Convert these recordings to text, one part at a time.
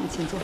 请坐。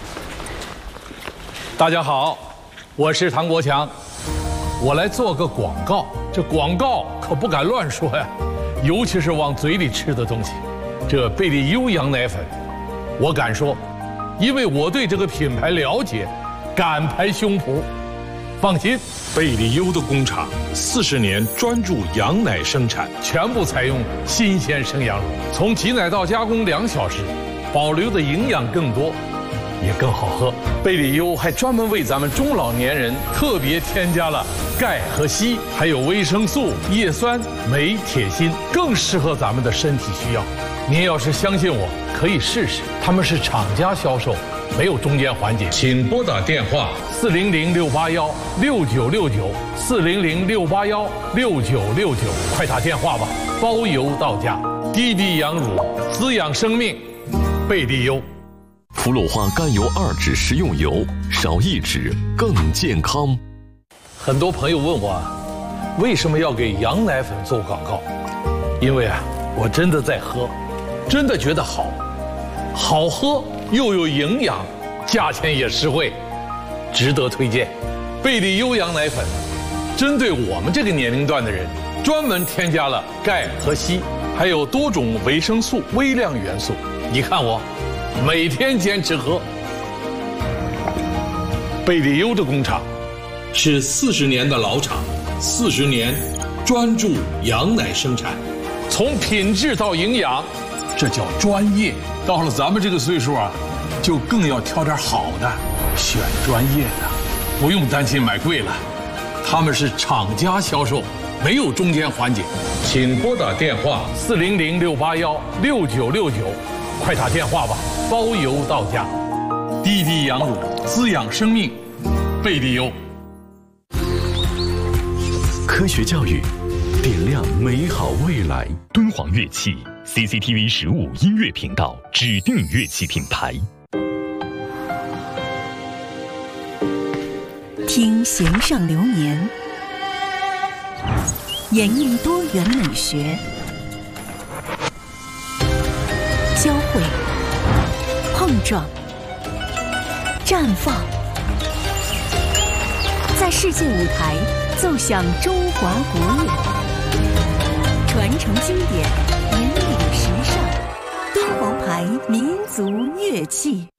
大家好，我是唐国强，我来做个广告。这广告可不敢乱说呀，尤其是往嘴里吃的东西。这贝利优羊奶粉，我敢说，因为我对这个品牌了解，敢拍胸脯。放心， 贝利优的工厂40年专注羊奶生产， 全部采用新鲜生羊乳，从挤奶到加工2小时，保留的营养更多，也更好喝。贝利优还专门为咱们中老年人特别添加了钙和硒，还有维生素、叶酸、镁、铁、锌，更适合咱们的身体需要。您要是相信我，可以试试。他们是厂家销售，没有中间环节。 请拨打电话 400-681-6969，400-681-6969，快打电话吧，包邮到家。滴滴羊乳，滋养生命，贝利优。 氟氯化甘油2酯食用油，少1酯更健康。 很多朋友问我，为什么要给羊奶粉做广告？因为我真的在喝，真的觉得好喝又有营养，价钱也实惠，值得推荐。贝利优羊奶粉针对我们这个年龄段的人，专门添加了钙和硒，还有多种维生素、微量元素。你看我每天坚持喝。贝利优的工厂是40年的老厂，40年专注羊奶生产， 从品质到营养，这叫专业。到了咱们这个岁数就更要挑点好的，选专业的，不用担心买贵了。他们是厂家销售，没有中间环节。 请拨打电话 400-681-6969，快打电话吧，包邮到家。滴滴羊乳，滋养生命，贝利优。 科学教育，点亮美好未来。敦煌乐器 CCTV 15音乐频道指定乐器品牌。 听弦上流年，演绎多元美学，交汇、碰撞、绽放，在世界舞台奏响中华国乐，传承经典，引领时尚，敦煌牌民族乐器。